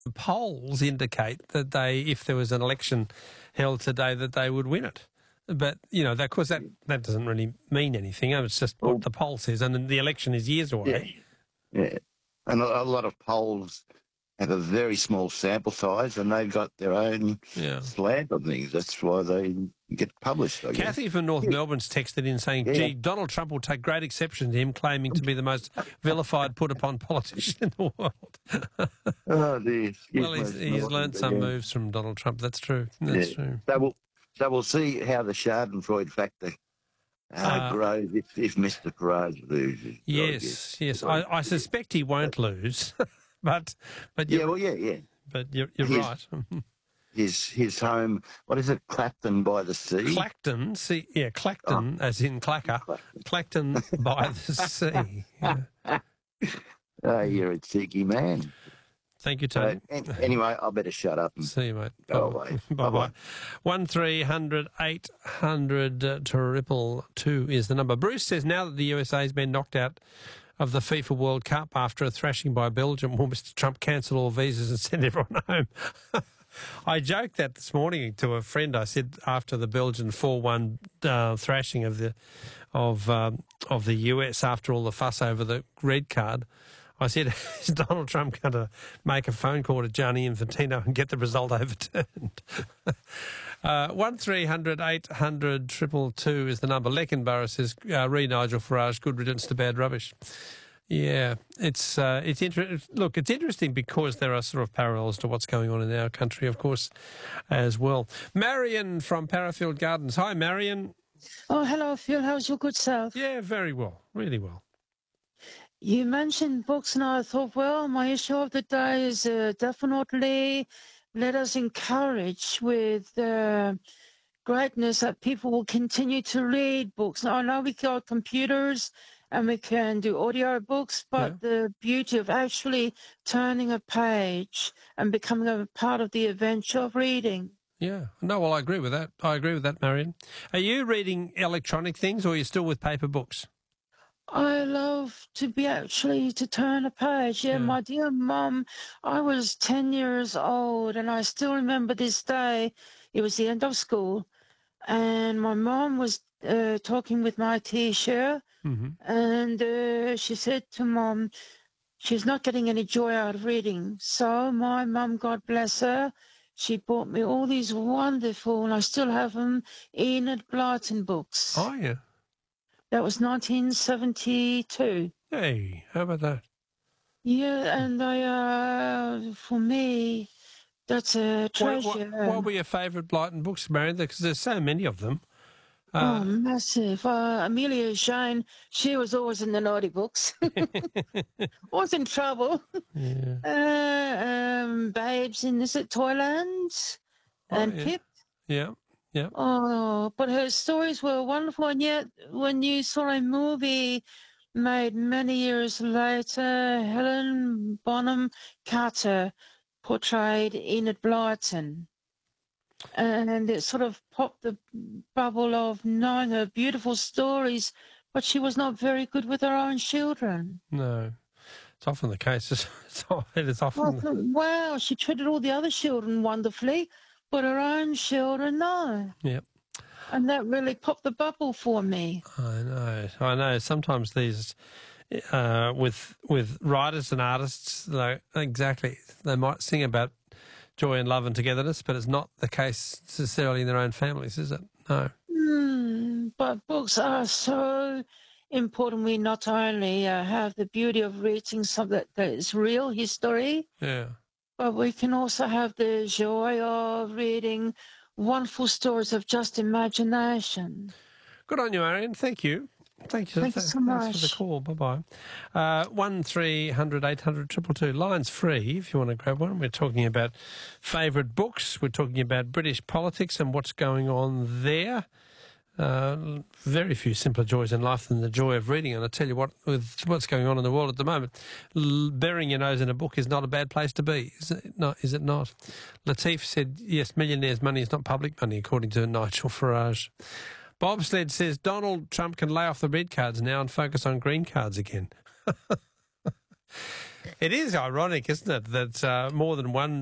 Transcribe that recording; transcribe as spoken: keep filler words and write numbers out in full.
the polls indicate that they, if there was an election held today, that they would win it. But, you know, that, of course, that, that doesn't really mean anything. It's just what Well, the poll says, and the election is years away. Yeah, yeah. And a, a lot of polls have a very small sample size, and they've got their own Yeah. slant on things. That's why they get published, I guess. Kathy from North Yeah. Melbourne's texted in saying, Yeah. gee, Donald Trump will take great exception to him claiming to be the most vilified, put-upon politician in the world. Oh, dear. Excuse Well, my he's, he's snorting, learnt but some yeah. moves from Donald Trump. That's true. That's Yeah. true. So we'll, so we'll see how the Schadenfreude factor uh, Uh, grows if, if Mister Farage loses. I Yes, guess. yes. I, I suspect he won't lose, but but you're, Yeah, well, yeah, yeah. but you're, you're His- right. His his home, what is it, Clapton by the Sea? Clacton, see, yeah, Clacton, as in clacker, Clacton by the sea. Yeah. Oh, you're a cheeky man. Thank you, So, Tony. an- anyway, I better shut up and See you, mate. go away. Bye bye. Bye-bye. One three hundred eight hundred uh, triple two is the number. Bruce says now that the U S A has been knocked out of the FIFA World Cup after a thrashing by Belgium, will Mister Trump cancel all visas and send everyone home? I joked that this morning to a friend. I said after the Belgian four one uh, thrashing of the of um, of the U S after all the fuss over the red card, I said, is Donald Trump going to make a phone call to Gianni Infantino and get the result overturned? uh, one three hundred eight hundred triple two is the number. Leckenborough says, uh, re Nigel Farage, good riddance to bad rubbish. Yeah, it's uh, it's inter- look, it's interesting because there are sort of parallels to what's going on in our country, of course, as well. Marion from Parafield Gardens. Hi, Marion. Oh, hello, Phil. How's your good self? Yeah, very well, really well. You mentioned books, and I thought, well, my issue of the day is uh, definitely let us encourage with uh, greatness that people will continue to read books. Now, I know we got computers and we can do audio books, but Yeah. the beauty of actually turning a page and becoming a part of the adventure of reading. Yeah, no, well, I agree with that. I agree with that, Marion. Are you reading electronic things, or are you still with paper books? I love to be actually to turn a page. Yeah, Yeah. my dear mum, I was ten years old and I still remember this day. It was the end of school and my mum was uh, talking with my teacher Mm-hmm. and uh, she said to mum, she's not getting any joy out of reading. So my mum, God bless her, she bought me all these wonderful, and I still have them, Enid Blyton books. Oh, yeah. That was nineteen seventy-two. Hey, how about that? Yeah, and I, uh, for me, that's a What, treasure. what, what were your favourite Blyton books, Marion? Because there's so many of them. oh, Uh, massive. Uh, Amelia Shane, she was always in the naughty books. Always in trouble. yeah. Uh, um, Babes in, is it Toyland? Oh, And yeah. Pip. Yeah, yeah. Oh, but her stories were wonderful. And yet, when you saw a movie made many years later, Helen Bonham Carter portrayed Enid Blyton. And it sort of popped the bubble of knowing her beautiful stories, but she was not very good with her own children. No, it's often the case. It's, it's I often... thought, wow, she treated all the other children wonderfully, but her own children, no. Yep. And that really popped the bubble for me. I know, I know. Sometimes these, uh, with with writers and artists, they, exactly, they might sing about joy and love and togetherness, but it's not the case necessarily in their own families, is it? No. Mm, but books are so important. We not only uh, have the beauty of reading something that, that is real history, Yeah. but we can also have the joy of reading wonderful stories of just imagination. Good on you, Arian. Thank you. Thank you. Thank you so Thanks much. for the call. Bye-bye. Uh, one three hundred eight hundred triple two. Line's free if you want to grab one. We're talking about favourite books. We're talking about British politics and what's going on there. Uh, very few simpler joys in life than the joy of reading. And I tell you what, with what's going on in the world at the moment, l- burying your nose in a book is not a bad place to be, is it not? Is it not? Latif said, yes, millionaires' money is not public money, according to Nigel Farage. Bobsled says Donald Trump can lay off the red cards now and focus on green cards again. It is ironic, isn't it, that uh, more than one